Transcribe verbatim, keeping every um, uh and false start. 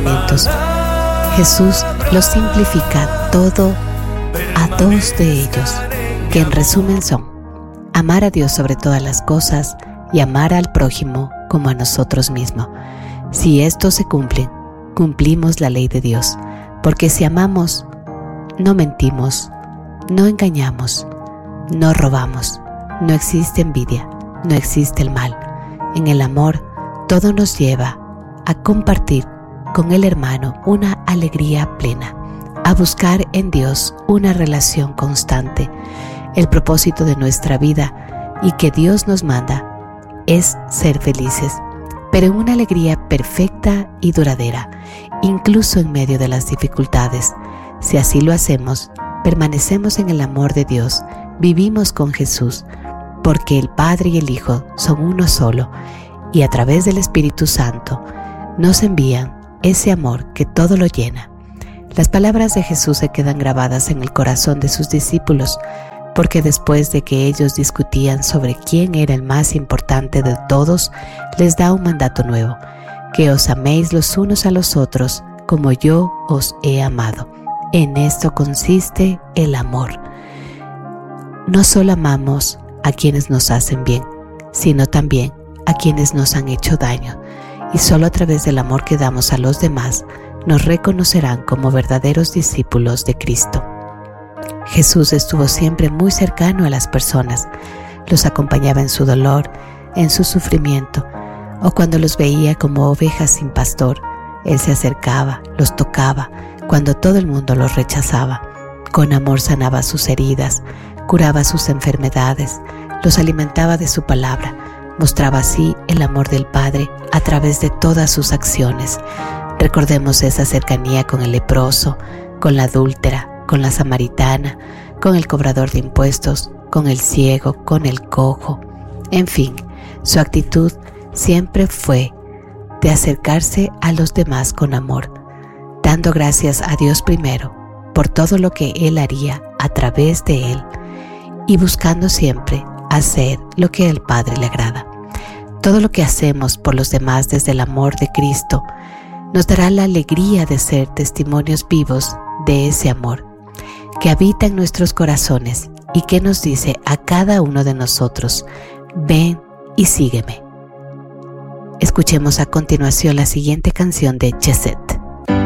mandamientos, Jesús los simplifica todo a dos de ellos, que en resumen son amar a Dios sobre todas las cosas y amar al prójimo como a nosotros mismos. Si estos se cumplen, cumplimos la ley de Dios, porque si amamos, no mentimos, no engañamos, no robamos, no existe envidia, no existe el mal. En el amor, todo nos lleva a compartir con el hermano una alegría plena, a buscar en Dios una relación constante. El propósito de nuestra vida y que Dios nos manda es ser felices, pero en una alegría perfecta y duradera, incluso en medio de las dificultades. Si así lo hacemos, permanecemos en el amor de Dios, vivimos con Jesús, porque el Padre y el Hijo son uno solo, y a través del Espíritu Santo nos envían ese amor que todo lo llena. Las palabras de Jesús se quedan grabadas en el corazón de sus discípulos, porque después de que ellos discutían sobre quién era el más importante de todos, les da un mandato nuevo: que os améis los unos a los otros como yo os he amado. En esto consiste el amor. No solo amamos a quienes nos hacen bien, sino también a quienes nos han hecho daño, y solo a través del amor que damos a los demás nos reconocerán como verdaderos discípulos de Cristo. Jesús estuvo siempre muy cercano a las personas, los acompañaba en su dolor, en su sufrimiento, o cuando los veía como ovejas sin pastor. Él se acercaba, los tocaba, cuando todo el mundo los rechazaba. Con amor sanaba sus heridas, curaba sus enfermedades, los alimentaba de su palabra, mostraba así el amor del Padre a través de todas sus acciones. Recordemos esa cercanía con el leproso, con la adúltera, con la samaritana, con el cobrador de impuestos, con el ciego, con el cojo. En fin, su actitud siempre fue de acercarse a los demás con amor, dando gracias a Dios primero por todo lo que Él haría a través de Él y buscando siempre hacer lo que al Padre le agrada. Todo lo que hacemos por los demás desde el amor de Cristo nos dará la alegría de ser testimonios vivos de ese amor que habita en nuestros corazones y que nos dice a cada uno de nosotros: ven y sígueme. Escuchemos a continuación la siguiente canción de Chesed.